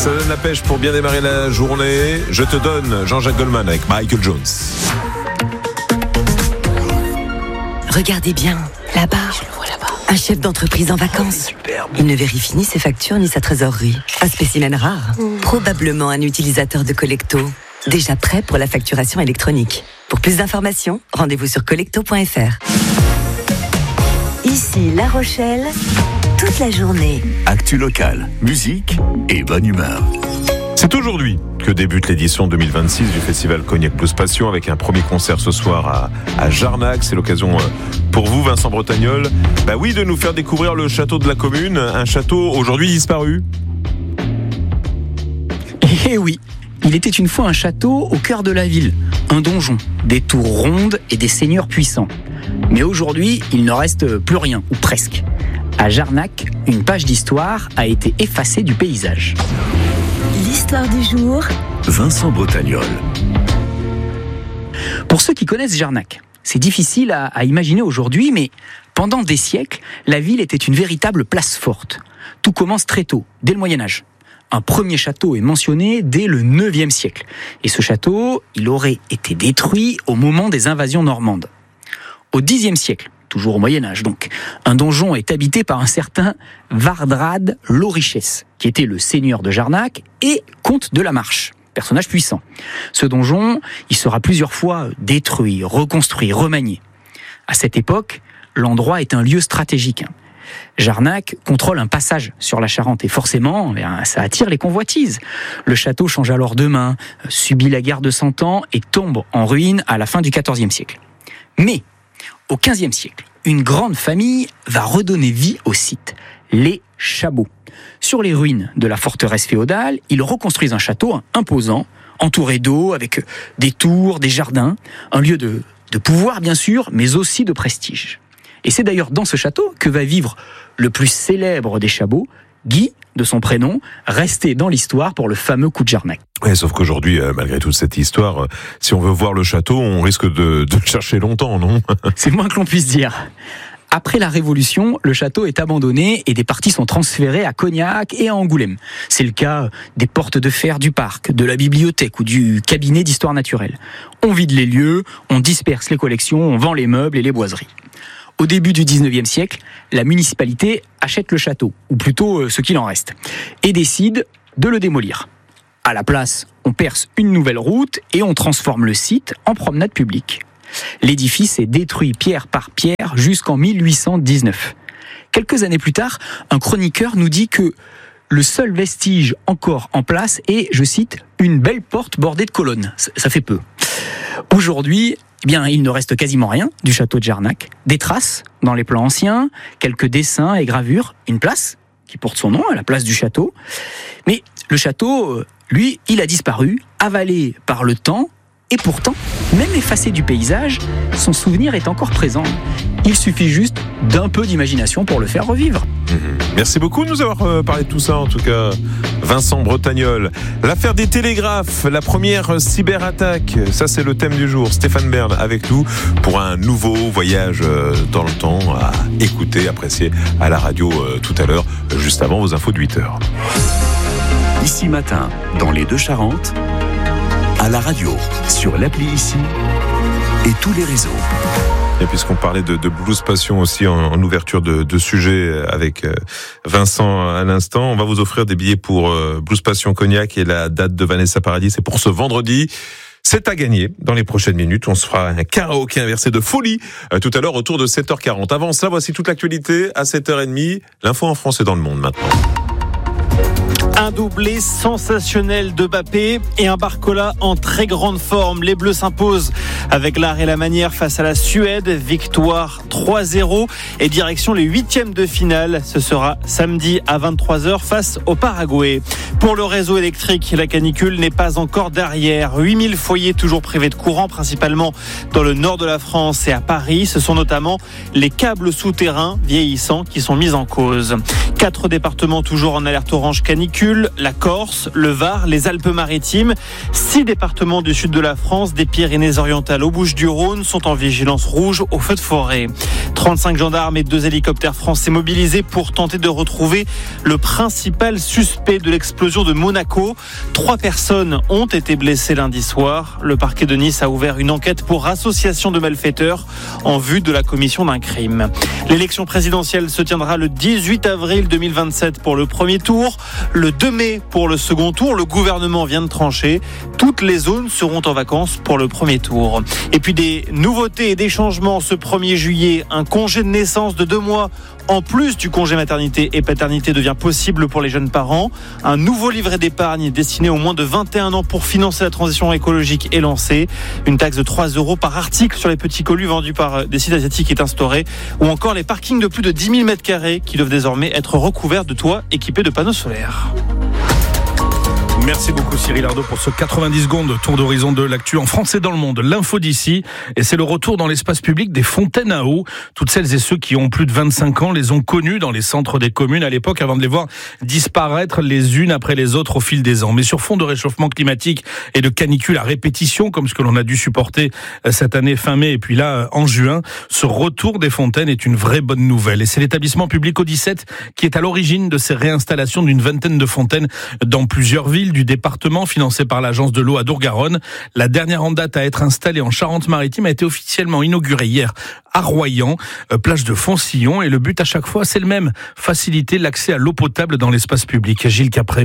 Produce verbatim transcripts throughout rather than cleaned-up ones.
Ça donne la pêche pour bien démarrer la journée. Je te donne Jean-Jacques Goldman avec Michael Jones. Regardez bien, là-bas. Je le vois là-bas. Un chef d'entreprise en vacances. Superbe. Il ne vérifie ni ses factures ni sa trésorerie. Un spécimen rare. Mmh. Probablement un utilisateur de Collecto. Déjà prêt pour la facturation électronique. Pour plus d'informations, rendez-vous sur collecto point f r. Ici La Rochelle, toute la journée. Actu locale, musique et bonne humeur. C'est aujourd'hui que débute l'édition deux mille vingt-six du festival Cognac Blues Passion avec un premier concert ce soir à, à Jarnac. C'est l'occasion pour vous, Vincent Bretagnol, bah oui, de nous faire découvrir le château de la commune, un château aujourd'hui disparu. Eh oui, il était une fois un château au cœur de la ville, un donjon, des tours rondes et des seigneurs puissants. Mais aujourd'hui, il ne reste plus rien, ou presque. À Jarnac, une page d'histoire a été effacée du paysage. L'histoire du jour, Vincent Bretagnol. Pour ceux qui connaissent Jarnac, c'est difficile à, à imaginer aujourd'hui, mais pendant des siècles, la ville était une véritable place forte. Tout commence très tôt, dès le Moyen-Âge. Un premier château est mentionné dès le neuvième siècle. Et ce château, il aurait été détruit au moment des invasions normandes. Au dixième siècle, toujours au Moyen-Âge donc, un donjon est habité par un certain Vardrad Lorichès, qui était le seigneur de Jarnac et comte de la Marche, personnage puissant. Ce donjon, il sera plusieurs fois détruit, reconstruit, remanié. À cette époque, l'endroit est un lieu stratégique. Jarnac contrôle un passage sur la Charente et forcément, ça attire les convoitises. Le château change alors de main, subit la guerre de Cent Ans et tombe en ruine à la fin du quatorzième siècle. Mais au quinzième siècle, une grande famille va redonner vie au site, les Chabots. Sur les ruines de la forteresse féodale, ils reconstruisent un château imposant, entouré d'eau, avec des tours, des jardins, un lieu de, de pouvoir bien sûr, mais aussi de prestige. Et c'est d'ailleurs dans ce château que va vivre le plus célèbre des Chabots, Guy, de son prénom, resté dans l'histoire pour le fameux coup de Jarnac. Ouais, sauf qu'aujourd'hui, euh, malgré toute cette histoire, euh, si on veut voir le château, on risque de, de le chercher longtemps, non ? C'est moins que l'on puisse dire. Après la Révolution, le château est abandonné et des parties sont transférées à Cognac et à Angoulême. C'est le cas des portes de fer du parc, de la bibliothèque ou du cabinet d'histoire naturelle. On vide les lieux, on disperse les collections, on vend les meubles et les boiseries. Au début du dix-neuvième siècle, la municipalité achète le château, ou plutôt ce qu'il en reste, et décide de le démolir. À la place, on perce une nouvelle route et on transforme le site en promenade publique. L'édifice est détruit pierre par pierre jusqu'en mille huit cent dix-neuf. Quelques années plus tard, un chroniqueur nous dit que le seul vestige encore en place est, je cite, une belle porte bordée de colonnes. Ça fait peu. Aujourd'hui, eh bien, il ne reste quasiment rien du château de Jarnac. Des traces dans les plans anciens, quelques dessins et gravures, une place qui porte son nom, à la place du château. Mais le château, lui, il a disparu, avalé par le temps, et pourtant, même effacé du paysage, son souvenir est encore présent. Il suffit juste d'un peu d'imagination pour le faire revivre. Mmh. Merci beaucoup de nous avoir parlé de tout ça, en tout cas, Vincent Bretagnol. L'affaire des télégraphes, la première cyberattaque, ça c'est le thème du jour. Stéphane Bern avec nous pour un nouveau voyage dans le temps à écouter, apprécier à la radio tout à l'heure, juste avant vos infos de huit heures. Ici matin, dans les Deux-Charentes, à la radio, sur l'appli Ici et tous les réseaux. Et puisqu'on parlait de, de Blues Passion aussi en, en ouverture de, de sujet avec Vincent à l'instant, on va vous offrir des billets pour Blues Passion Cognac et la date de Vanessa Paradis, c'est pour ce vendredi. C'est à gagner dans les prochaines minutes. On se fera un karaoké inversé de folie euh, tout à l'heure autour de sept heures quarante. Avant cela, voici toute l'actualité à sept heures trente. L'info en français dans le monde maintenant. Un doublé sensationnel de Mbappé et un Barcola en très grande forme. Les Bleus s'imposent avec l'art et la manière face à la Suède. Victoire trois zéro et direction les huitièmes de finale. Ce sera samedi à vingt-trois heures face au Paraguay. Pour le réseau électrique, la canicule n'est pas encore derrière. huit mille foyers toujours privés de courant, principalement dans le nord de la France et à Paris. Ce sont notamment les câbles souterrains vieillissants qui sont mis en cause. Quatre départements toujours en alerte orange canicule. canicule, la Corse, le Var, les Alpes-Maritimes. Six départements du sud de la France, des Pyrénées-Orientales aux Bouches-du-Rhône, sont en vigilance rouge au feu de forêt. trente-cinq gendarmes et deux hélicoptères français mobilisés pour tenter de retrouver le principal suspect de l'explosion de Monaco. Trois personnes ont été blessées lundi soir. Le parquet de Nice a ouvert une enquête pour association de malfaiteurs en vue de la commission d'un crime. L'élection présidentielle se tiendra le dix-huit avril deux mille vingt-sept pour le premier tour, le deux mai pour le second tour. Le gouvernement vient de trancher. Toutes les zones seront en vacances pour le premier tour. Et puis des nouveautés et des changements ce premier juillet. Un congé de naissance de deux mois en plus du congé maternité et paternité devient possible pour les jeunes parents. Un nouveau livret d'épargne destiné aux moins de vingt et un ans pour financer la transition écologique est lancé. Une taxe de trois euros par article sur les petits colis vendus par des sites asiatiques est instaurée. Ou encore les parkings de plus de dix mille mètres carrés qui doivent désormais être recouverts de toits équipés de panneaux solaires. Merci beaucoup Cyril Ardo pour ce quatre-vingt-dix secondes tour d'horizon de l'actu en France et dans le monde. L'info d'ici, et c'est le retour dans l'espace public des fontaines à eau. Toutes celles et ceux qui ont plus de vingt-cinq ans les ont connues dans les centres des communes à l'époque avant de les voir disparaître les unes après les autres au fil des ans. Mais sur fond de réchauffement climatique et de canicule à répétition, comme ce que l'on a dû supporter cette année fin mai et puis là en juin, ce retour des fontaines est une vraie bonne nouvelle. Et c'est l'établissement public O dix-sept qui est à l'origine de ces réinstallations d'une vingtaine de fontaines dans plusieurs villes du département, financé par l'agence de l'eau à Dourgaronne. La dernière en date à être installée en Charente-Maritime a été officiellement inaugurée hier à Royan, euh, plage de Foncillon, et le but à chaque fois c'est le même, faciliter l'accès à l'eau potable dans l'espace public. Gilles Capré.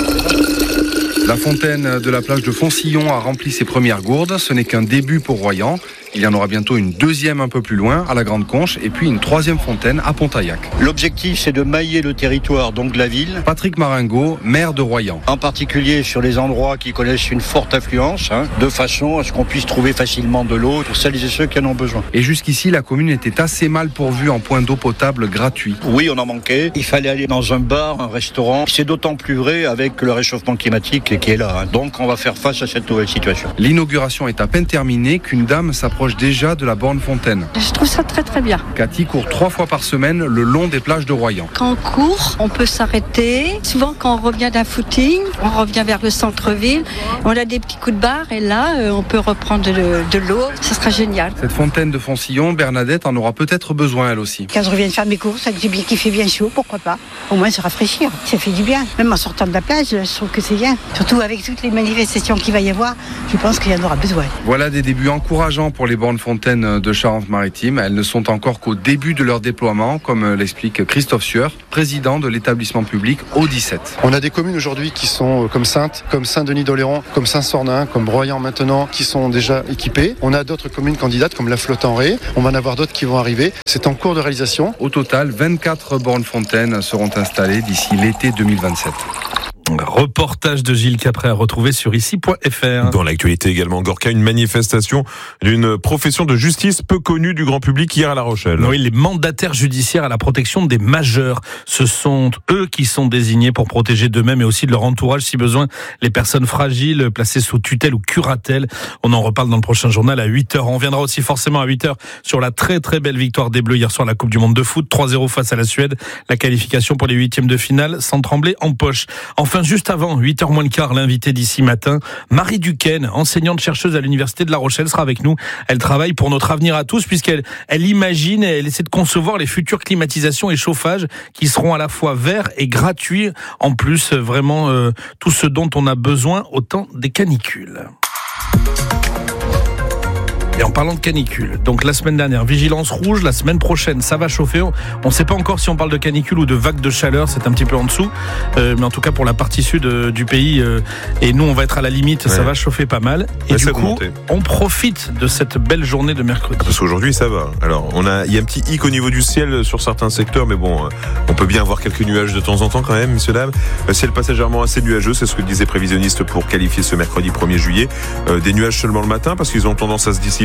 La fontaine de la plage de Foncillon a rempli ses premières gourdes. Ce n'est qu'un début pour Royan. Il y en aura bientôt une deuxième un peu plus loin, à la Grande Conche, et puis une troisième fontaine à Pontaillac. L'objectif, c'est de mailler le territoire, donc la ville. Patrick Maringot, maire de Royan. En particulier sur les endroits qui connaissent une forte affluence, hein, de façon à ce qu'on puisse trouver facilement de l'eau pour celles et ceux qui en ont besoin. Et jusqu'ici, la commune était assez mal pourvue en points d'eau potable gratuits. Oui, on en manquait. Il fallait aller dans un bar, un restaurant. C'est d'autant plus vrai avec le réchauffement climatique qui est là. Hein. Donc, on va faire face à cette nouvelle situation. L'inauguration est à peine terminée qu'une dame s'approche déjà de la borne fontaine. Je trouve ça très très bien. Cathy court trois fois par semaine le long des plages de Royan. Quand on court, on peut s'arrêter. Souvent quand on revient d'un footing, on revient vers le centre-ville, on a des petits coups de barre et là on peut reprendre de, de l'eau. Ça sera génial. Cette fontaine de Foncillon, Bernadette en aura peut-être besoin elle aussi. Quand je reviens de faire mes courses, avec du bien qui fait bien chaud, pourquoi pas. Au moins se rafraîchir, ça fait du bien. Même en sortant de la plage, je trouve que c'est bien. Surtout avec toutes les manifestations qu'il va y avoir, je pense qu'il y en aura besoin. Voilà des débuts encourageants pour les bornes fontaines de Charente-Maritime. Elles ne sont encore qu'au début de leur déploiement, comme l'explique Christophe Sueur, président de l'établissement public O dix-sept. On a des communes aujourd'hui qui sont comme Saintes, comme Saint-Denis-d'Oléron, comme Saint-Sornin, comme Royan maintenant, qui sont déjà équipées. On a d'autres communes candidates comme La Flotte-en-Ré. On va en avoir d'autres qui vont arriver. C'est en cours de réalisation. Au total, vingt-quatre bornes fontaines seront installées d'ici l'été deux mille vingt-sept. Reportage de Gilles Capré à retrouver sur ici point f r. Dans l'actualité également, Gorka, une manifestation d'une profession de justice peu connue du grand public hier à La Rochelle. Oui, les mandataires judiciaires à la protection des majeurs. Ce sont eux qui sont désignés pour protéger d'eux-mêmes et aussi de leur entourage, si besoin, les personnes fragiles placées sous tutelle ou curatelle. On en reparle dans le prochain journal à huit heures. On reviendra aussi forcément à huit heures sur la très très belle victoire des Bleus hier soir à la Coupe du Monde de foot. trois zéro face à la Suède. La qualification pour les huitièmes de finale sans trembler en poche. Enfin, juste avant, huit heures moins le quart, l'invité d'ici matin, Marie Duquesne, enseignante chercheuse à l'Université de La Rochelle, sera avec nous. Elle travaille pour notre avenir à tous, puisqu'elle elle imagine et elle essaie de concevoir les futures climatisations et chauffages qui seront à la fois verts et gratuits. En plus, vraiment, euh, tout ce dont on a besoin au temps des canicules. Et en parlant de canicule, donc la semaine dernière, vigilance rouge, la semaine prochaine, ça va chauffer. On ne sait pas encore si on parle de canicule ou de vague de chaleur, c'est un petit peu en dessous. Euh, mais en tout cas, pour la partie sud euh, du pays, euh, et nous, on va être à la limite, ouais. Ça va chauffer pas mal. Et ouais, du coup, on profite de cette belle journée de mercredi. Parce qu'aujourd'hui, ça va. Alors, on a, il y a un petit hic au niveau du ciel sur certains secteurs, mais bon, euh, on peut bien avoir quelques nuages de temps en temps quand même, messieurs, dames. Euh, ciel passagèrement assez nuageux, c'est ce que disaient prévisionnistes pour qualifier ce mercredi premier juillet. Euh, des nuages seulement le matin, parce qu'ils ont tendance à se dissiper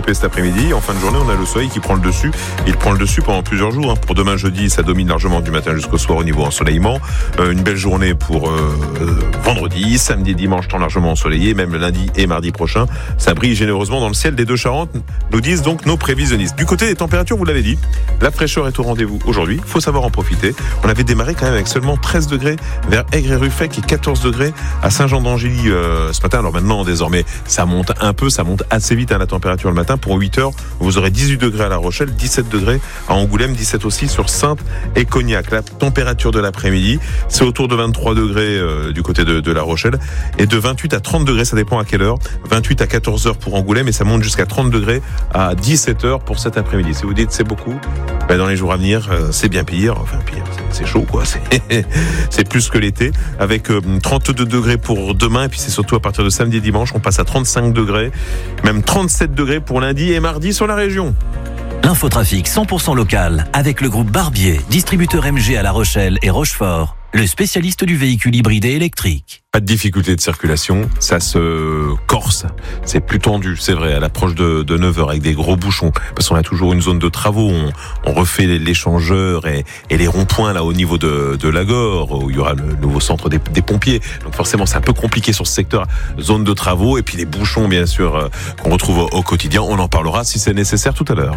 s'occuper cet après-midi. En fin de journée, on a le soleil qui prend le dessus. Il prend le dessus pendant plusieurs jours. Hein. Pour demain jeudi, ça domine largement du matin jusqu'au soir au niveau ensoleillement. Euh, une belle journée pour euh, vendredi, samedi et dimanche, temps largement ensoleillé. Même lundi et mardi prochain, ça brille généreusement dans le ciel des Deux-Charentes, nous disent donc nos prévisionnistes. Du côté des températures, vous l'avez dit, la fraîcheur est au rendez-vous aujourd'hui. Il faut savoir en profiter. On avait démarré quand même avec seulement treize degrés vers Aigre et Ruffec et quatorze degrés à Saint-Jean-d'Angély euh, ce matin. Alors maintenant, désormais, ça monte un peu, ça monte assez vite à la température le matin. Pour huit heures, vous aurez dix-huit degrés à La Rochelle, dix-sept degrés à Angoulême, dix-sept aussi sur Saintes et Cognac. La température de l'après-midi, c'est autour de vingt-trois degrés euh, du côté de, de La Rochelle et de vingt-huit à trente degrés, ça dépend à quelle heure. vingt-huit à quatorze heures pour Angoulême et ça monte jusqu'à trente degrés à dix-sept heures pour cet après-midi. Si vous dites c'est beaucoup, ben dans les jours à venir, euh, c'est bien pire. Enfin pire, c'est, c'est chaud quoi. C'est, c'est plus que l'été. Avec euh, trente-deux degrés pour demain et puis c'est surtout à partir de samedi et dimanche, on passe à trente-cinq degrés, même trente-sept degrés pour lundi et mardi sur la région. L'infotrafic cent pour cent local avec le groupe Barbier, distributeur M G à La Rochelle et Rochefort, le spécialiste du véhicule hybride et électrique. Pas de difficulté de circulation, ça se corse, c'est plus tendu, c'est vrai, à l'approche de, de neuf heures avec des gros bouchons, parce qu'on a toujours une zone de travaux, on, on refait l'échangeur et, et les ronds-points là au niveau de, de l'Agore, où il y aura le nouveau centre des, des pompiers, donc forcément c'est un peu compliqué sur ce secteur, zone de travaux, et puis les bouchons bien sûr euh, qu'on retrouve au, au quotidien, on en parlera si c'est nécessaire tout à l'heure.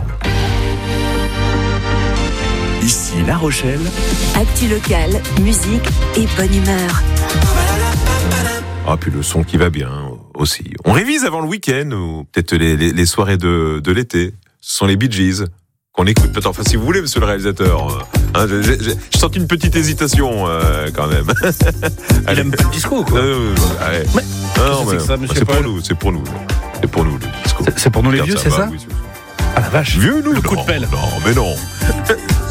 Ici La Rochelle. Actu locale, musique et bonne humeur. Ah, puis le son qui va bien aussi. On révise avant le week-end ou peut-être les, les, les soirées de, de l'été. Ce sont les Bee Gees qu'on écoute peut-être. Enfin, si vous voulez, monsieur le réalisateur. Hein, j'ai, j'ai, j'ai senti une petite hésitation euh, quand même. Il aime pas le disco, quoi. Euh, ouais. Mais, non, c'est, mais, que ça, monsieur c'est Paul. pour nous, c'est pour nous. C'est pour nous le disco. C'est, c'est pour nous les vieux, ça c'est va, ça oui, c'est... Ah la vache. Vieux nous. Le coup non, de pelle. Non, mais non.